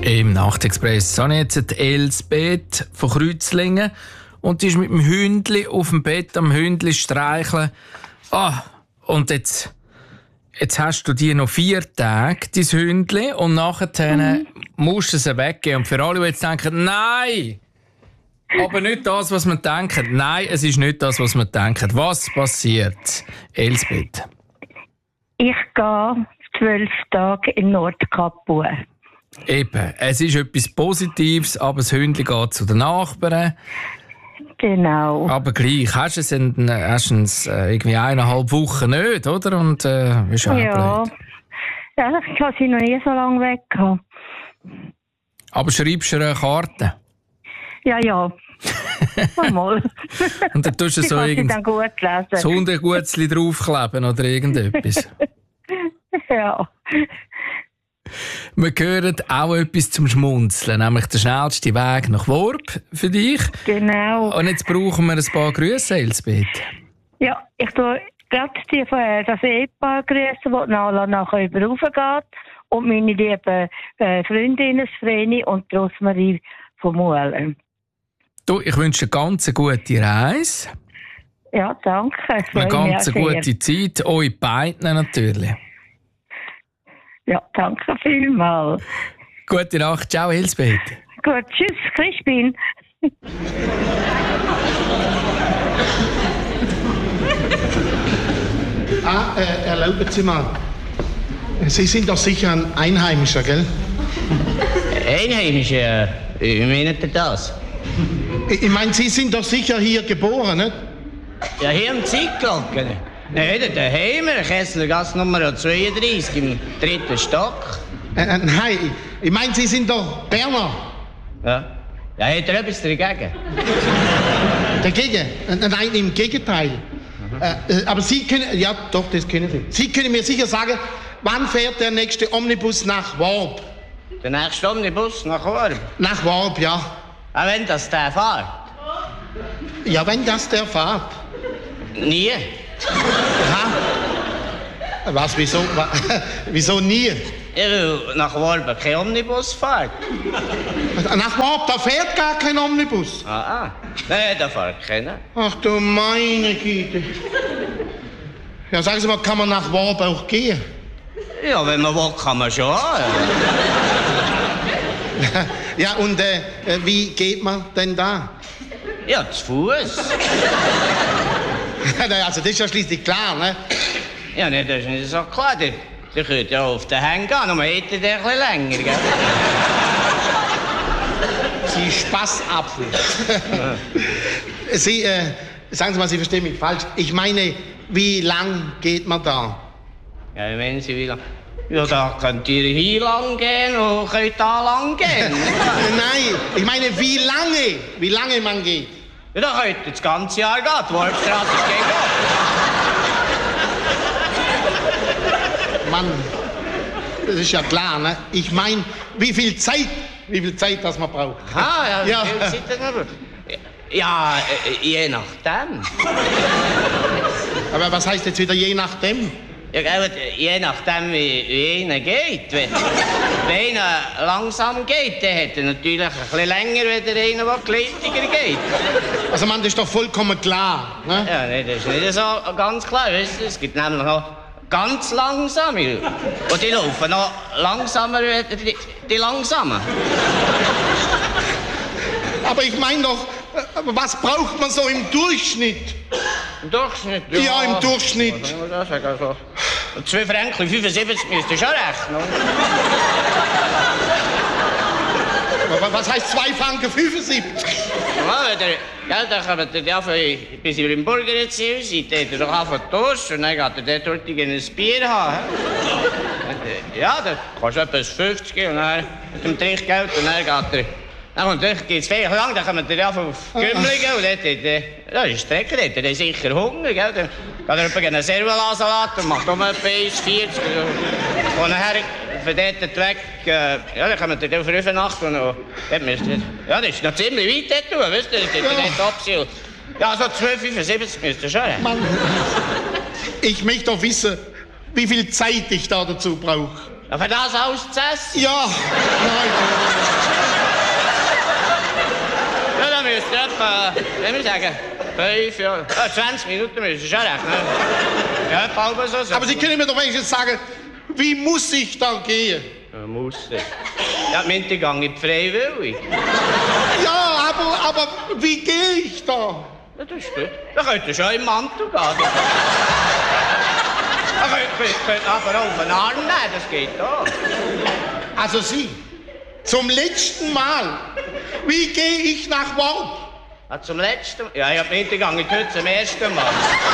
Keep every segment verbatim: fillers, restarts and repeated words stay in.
Im Nachtexpress habe ich jetzt die Elsbeth von Kreuzlingen und die ist mit dem Hündli auf dem Bett am Hündli streicheln. Ah, und jetzt, jetzt hast du die noch vier Tage, dein Hündli, und nachher mhm. musst du sie weggeben. Und für alle, die jetzt denken, nein, aber nicht das, was man denkt. Nein, es ist nicht das, was man denkt. Was passiert, Elsbeth? Ich gehe zwölf Tage in Nordkap. Eben, es ist etwas Positives, aber das Hündchen geht zu den Nachbarn. Genau. Aber gleich, hast du es, in, hast du es äh, irgendwie eineinhalb Wochen nicht, oder? Und äh, ist auch ja. blöd. Ja, ich habe sie noch nie so lange weg gehabt. Aber schreibst du eine Karte? Ja, ja. Mal. Und dann tust du so irgend dann gut lesen. das Hundegutzli draufkleben oder irgendetwas. Ja. Wir hören auch etwas zum Schmunzeln, nämlich der schnellste Weg nach Worb für dich. Genau. Und jetzt brauchen wir ein paar Grüße, Elsbeth. Ja, ich tue gerade die vorher das Ehepaar grüßen, das Nala nachher über raufgeht. Und meine lieben äh, Freundinnen, Vreni und Rosmarie von Muhlen. Du, ich wünsche eine ganz gute Reise. Ja, danke. Eine ganz gute Zeit. Euch beiden natürlich. Ja, danke vielmals. Gute Nacht. Ciao, Elsbeth. Gut, tschüss, Crispin. ah, äh, erlauben Sie mal. Sie sind doch sicher ein Einheimischer, gell? Einheimischer? Wie meint ihr das? Ich, ich meine, Sie sind doch sicher hier geboren, nicht? Ja, hier im Zeitglocken. Nein, daheim, Kesslergasse Nummer zweiunddreißig, im dritten Stock. Äh, äh, nein, ich meine, Sie sind doch Berner. Ja. Ja, hat er etwas dagegen? Dagegen? Äh, nein, im Gegenteil. Mhm. Äh, aber Sie können, ja doch, das können Sie. Sie können mir sicher sagen, wann fährt der nächste Omnibus nach Worb? Der nächste Omnibus nach Worb? Nach Worb, ja. Ah, wenn das der fährt? Ja, wenn das der fährt. Nie. Aha. Was, wieso, wieso nie? Ja, weil nach Worb kein Omnibus fährt. Nach Worb, da fährt gar kein Omnibus? Ah, ah. Nein, da fährt keiner. Ach du meine Güte. Ja, sagen Sie mal, kann man nach Worb auch gehen? Ja, wenn man will, kann man schon. Ja, und äh, wie geht man denn da? Ja, zu Fuß. Also, das ist ja schließlich klar, ne? Ja, nee, das ist nicht so klar. Der, der könnte ja auf den Hängen gehen, aber hätte der etwas länger, gell? Sie Spaßapfel. Sie, äh, sagen Sie mal, Sie verstehen mich falsch. Ich meine, wie lang geht man da? Ja, wie meinen Sie, wie lang? Ja, da könnt ihr hier lang gehen und könnt da lang gehen. Nein, ich meine, wie lange, wie lange man geht. Ja, da könnt ihr das ganze Jahr gehen. Die Worpstraße ist gegen Mann, das ist ja klar, ne? Ich meine, wie viel Zeit, wie viel Zeit das man braucht. Ah, ja, wie ja. viel Zeit das man braucht? Ja, äh, je nachdem. Aber was heißt jetzt wieder je nachdem? Ja, je nachdem, wie, wie einer geht. Wenn, wenn einer langsam geht, dann hat er natürlich ein bisschen länger, als einer, der gleichzeitig geht. Also, man, das ist doch vollkommen klar. Ne? Ja, nee, das ist nicht so ganz klar. Weißt du? Es gibt nämlich noch ganz langsame. Und die laufen noch langsamer als die, die langsamen. Aber ich meine doch, was braucht man so im Durchschnitt? Im Durchschnitt? Ja, ja im Durchschnitt. Was soll ich das sagen? Also, zwei Franken fünfundsiebzig müsst ihr schon rechnen. Was heißt zwei Franken fünfundsiebzig? Ja, der, ja, da kommt ihr ja, bis ihr im Burgerziel seid, dann hat er doch einfach Durst und dann geht er dort ein Bier haben. Ja, da kostet etwas fünfzig und dann mit dem Trinkgeld und dann geht er. Dann geht es viel lang, dann kommt er auf Gümligen und dort, dort, da ist Strecke, dort hat er sicher Hunger, gell? Dann geht er einen Servola-Salat und macht um etwa eins vierzig. Und nachher von dort weg, äh, ja, dann kommt er auf Rüfenacht und dort müsst ihr, ja, das ist noch ziemlich weit dort, wisst ihr, dort ist nicht Absicht. Ja, so zwölf fünfundsiebzig müsst ihr schon haben. Mann, ich möchte doch wissen, wie viel Zeit ich da dazu brauche. Ja, für das alles zu essen? Ja, nein. Ja, dann müsst ihr etwa, wie wir sagen, fünf, ja, ja, zwanzig Minuten müssen Sie schon rechnen. Ja, etwa halb so. so. Aber Sie können mir doch wenigstens sagen, wie muss ich da gehen? Ja, muss ich. Ja, die Minte gehe ich freiwillig. Ja, aber, aber wie gehe ich da? Ja, das ist gut. Da könnt ihr schon im Mantel gehen. Da könnt, könnt, könnt aber auch auf den Arm nehmen, das geht auch. Also Sie, zum letzten Mal, wie gehe ich nach Worp? Ja, zum letzten Mal? Ja, ich hab nicht gegangen, ich heute zum ersten Mal.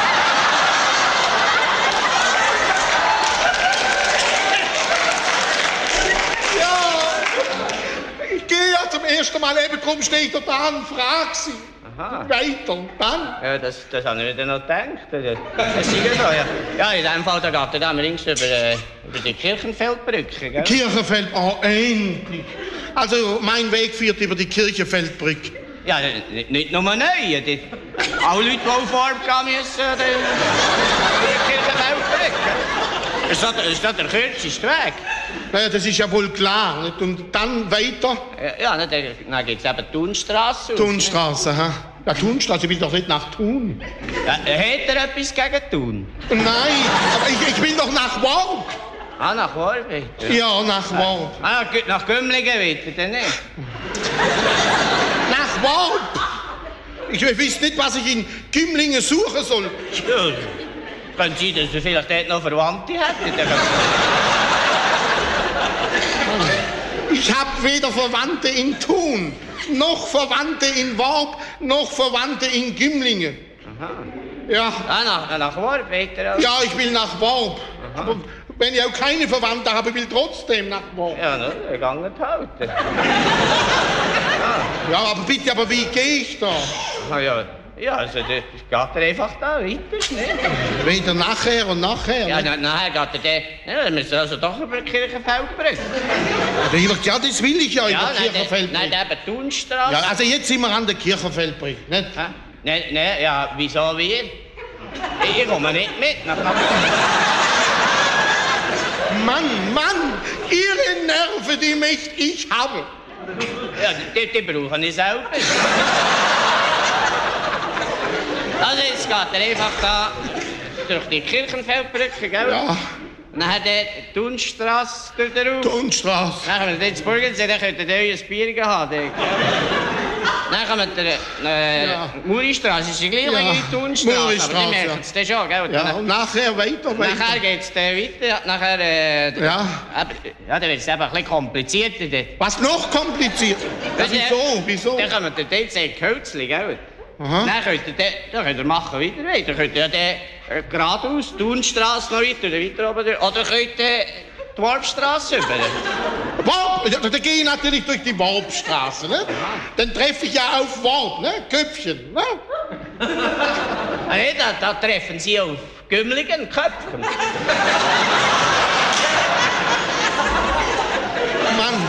Ja, ich gehe ja zum ersten Mal, eben drum stehe ich da dran und frage Sie. Aha. Weiter, dann? Ja, das, das habe ich mir noch gedacht. Das, das ist ja so, ja. Ja, in dem Fall, da geht er dann links über, äh, über die Kirchenfeldbrücke, gell? Kirchenfeld, oh, endlich. Also, mein Weg führt über die Kirchenfeldbrücke. Ja, nicht, nicht nur neue. Die, alle Leute, die auf Farbe gehen müssen, äh, die, die Kirchenfeldbrücke. Das ist doch, das ist doch der kürzeste Weg. Ja, das ist ja wohl klar. Nicht? Und dann weiter? Ja, ja, dann, dann geht es eben die Thunstrasse. Thunstrasse, ha? Ja, Thunstrasse, ich will doch nicht nach Thun. Ja, hat er etwas gegen Thun? Nein, aber ich, ich will doch nach Worp. Ah, nach Worp? Ja, nach Worp. Ah, nach Gümligen weiter, dann nicht? Nach Worp? Ich weiß nicht, was ich in Gümlingen suchen soll. Ja, kann sein, dass du vielleicht dort noch Verwandte hättest. Ich habe weder Verwandte in Thun, noch Verwandte in Worp, noch Verwandte in Gümlingen. Aha. Ja. Ah, nach, nach Worp weiter? Ja, ich will nach Worp. Aber wenn ich auch keine Verwandte habe, will ich trotzdem nach Worp. Ja, ne, der Gang halt. Ja, aber bitte, aber wie gehe ich da? Ah, ja. Ja, also das geht er einfach da weiter, nicht? Weder nachher und nachher. Ja, ne? na, nachher geht er dann... Ja, dann müssen wir also doch über die Kirchenfeldbrücke. Ja, das will ich ja, Ja, über die nein, Kirchenfeldbrücke. nein, eben Thunstrasse. Ja, also jetzt sind wir an der Kirchenfeldbrücke, nicht? Hä? Nein, nein, ja, wieso wir? Ich, ich komme nicht mit. Nach Mann, Mann, Ihre Nerven, die möchte ich haben. Ja, die, die brauche ich selber. Also jetzt geht er einfach da durch die Kirchenfeldbrücke, gell? Ja, Dann hat er die Thunstrasse durch den Raum. Thunstrasse. Dann kommen wir ins Burgensee, dann könnt ihr euer Bier haben. Dort, gell? Dann kommen wir äh, Ja. Muristrasse, ist die gleiche Ja, wie die Thunstrasse, aber Muristrasse, die merken es dann schon, gell? Und Ja, dann- und nachher weiter, weiter. Nachher geht es dann weiter, nachher... Äh, Ja. eben- ja, dann wird es eben ein bisschen komplizierter. Dann. Was noch kompliziert? Ja, wieso, wieso? Dann kommen wir dort in Kölzli, gell? Aha. Dann könnt ihr, dann, dann könnt ihr machen weiter weiter. Dann könnt ihr ja dann, äh, geradeaus, Thunstrasse noch weiter, oder weiter oben durch. Oder könnt ihr die Worpstrasse über. Worp, ja, dann gehe ich natürlich durch die Worpstraße, ne? Dann treffe ich ja auf Worp, ne? Köpfchen, ne? Ah, nee, da, da treffen sie auf Gümligen Köpfen. Mann,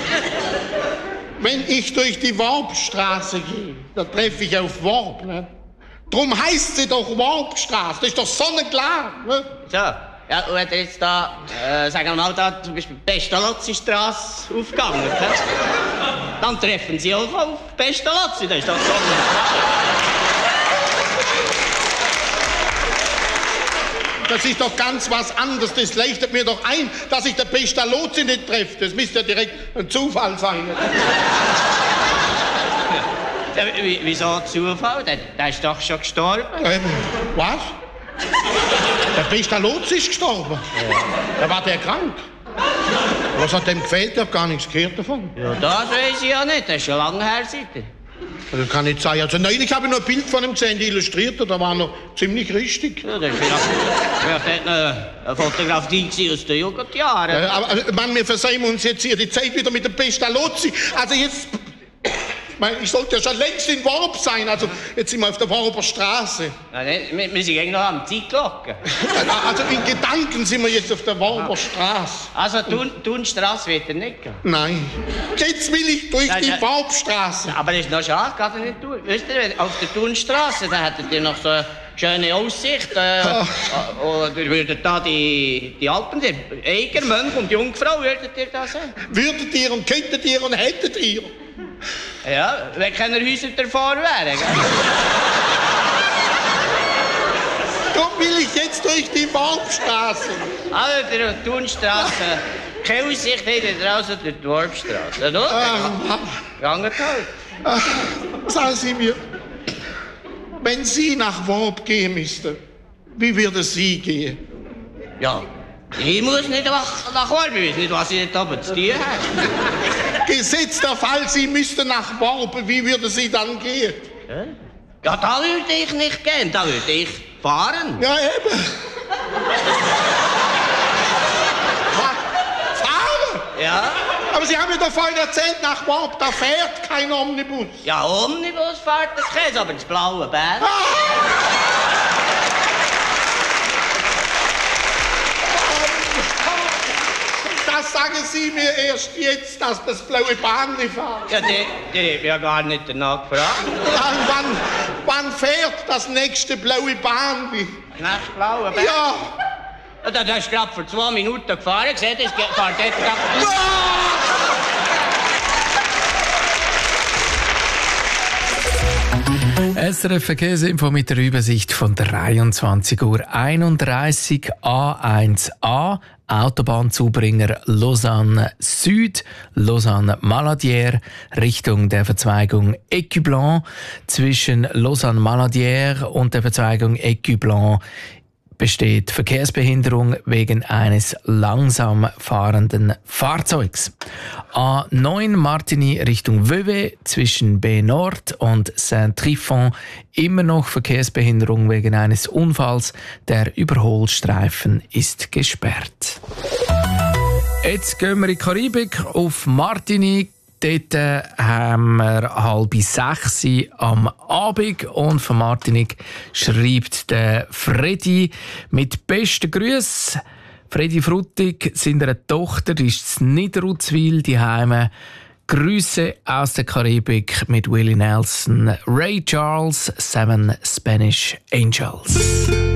wenn ich durch die Worpstraße gehe, dann treffe ich auf Worp, ne? Drum heißt sie doch Worpstraße, das ist doch sonnenklar, ne? So, ja, und wenn ihr jetzt da, äh, sagen wir mal, da zum Beispiel die Pestalozzi-Strasse aufgegangen, ne? Dann treffen sie auch auf Pestalozzi, das ist doch so. Das ist doch ganz was anderes. Das leuchtet mir doch ein, dass ich der Pestalozzi nicht treffe. Das müsste ja direkt ein Zufall sein. Ja, wie- wieso Zufall? Der, der ist doch schon gestorben. Ähm, was? Der Pestalozzi ist gestorben. Da war der krank. Was hat dem gefehlt? Ich habe gar nichts gehört davon. Ja, das weiß ich ja nicht, das ist schon lange her seitdem. Das kann nicht sein. Also neulich habe ich noch ein Bild von ihm gesehen, die illustrierte, da war noch ziemlich richtig. Ja, das ist vielleicht, vielleicht eine, eine Fotografie gewesen aus den Jugendjahren. Äh, aber aber, Mann, wir versehen uns jetzt hier die Zeit wieder mit dem Pestalozzi. Also jetzt... Ich meine, ich sollte ja schon längst in Worp sein. Also jetzt sind wir auf der Worper Straße. Ja, ne, wir, wir sind eigentlich noch am Zeitglocken. Also in Gedanken sind wir jetzt auf der Worper Straße. Also, Thun, Thunstrasse wird er nicht gehen. Nein. Jetzt will ich durch Ja, die ja. Worpstraße. Aber das ist noch schade, geht er nicht durch. Wisst ihr, auf der Thunstrasse, da hättet ihr noch so schöne Aussicht. Äh, Ah. Oder würdet da die, die Alpen, die Eiger, Mönch und Jungfrau, würdet ihr da sehen? Würdet ihr und könntet ihr und hättet ihr? Ja, wenn keine Häuser davor wären. Gell? Darum will ich jetzt durch die Warpstraße. Also, der Thunstraße, keine Aussicht hättet ihr also durch die Warpstraße. Ja, Ah, Ganget halt. ah, sagen Sie mir, wenn Sie nach Warp gehen müssten, wie würde Sie gehen? Ja, ich muss nicht nach, nach Warp, ich weiß nicht, was ich dort oben zu tun habe. Gesetzt der Fall, Sie müssten nach Warp, wie würde Sie dann gehen? Ja, da würde ich nicht gehen, da würde ich fahren. Ja, eben. Ha, fahren? Ja, Aber Sie haben mir doch vorhin erzählt, nach Warp, da fährt kein Omnibus. ja, Omnibus fährt das Käse, aber das blaue Bär. Das sagen Sie mir erst jetzt, dass das blaue Bahn nicht fährt. Ja, die, die hat mich ja gar nicht danach gefragt. Ja, wann, wann fährt das nächste blaue Bahn? Knecht blaue Bär. Ja. Ja, da hast du gerade vor zwei Minuten gefahren, gesehen, das geht- fährt dort gerade... S R F Verkehrsinfo mit der Übersicht von dreiundzwanzig Uhr einunddreißig A eins A, Autobahnzubringer Lausanne Süd, Lausanne Maladière, Richtung der Verzweigung Écu-Blanc. Zwischen Lausanne Maladière und der Verzweigung Écu-Blanc besteht Verkehrsbehinderung wegen eines langsam fahrenden Fahrzeugs. A neun Martigny Richtung Vevey zwischen B Nord und Saint-Trifon immer noch Verkehrsbehinderung wegen eines Unfalls. Der Überholstreifen ist gesperrt. Jetzt gehen wir in die Karibik auf Martinique. Dort haben wir halb sechs am Abend und von Martinique schreibt der Freddy mit besten Grüßen. Freddy Fruttig, seiner Tochter, ist in Niederutzwil daheim. Grüße aus der Karibik mit Willie Nelson, Ray Charles, Seven Spanish Angels.